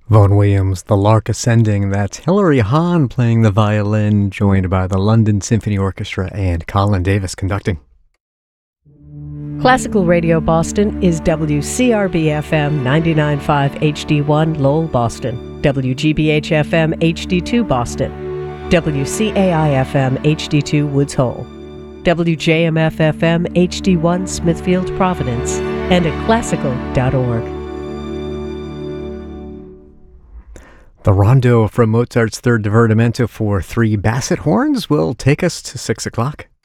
Vaughan Williams, The Lark Ascending. That's Hilary Hahn playing the violin, joined by the London Symphony Orchestra and Colin Davis conducting. Classical Radio Boston is WCRB-FM 99.5 HD1 Lowell, Boston, WGBH-FM HD2 Boston, WCAI-FM HD2 Woods Hole, WJMF-FM HD1 Smithfield, Providence, and at classical.org. The rondo from Mozart's Third Divertimento for 3 basset horns will take us to 6 o'clock.